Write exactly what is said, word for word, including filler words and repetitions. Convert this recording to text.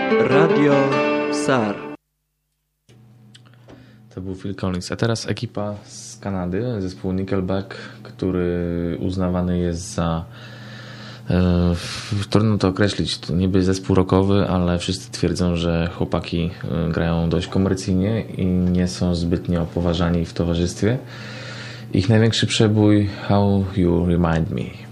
Radio SAR. To był Phil Collins. A teraz ekipa z Kanady, zespół Nickelback, który uznawany jest za e, trudno to określić, to niby zespół rockowy, ale wszyscy twierdzą, że chłopaki grają dość komercyjnie i nie są zbytnio poważani w towarzystwie. Ich największy przebój How You Remind Me.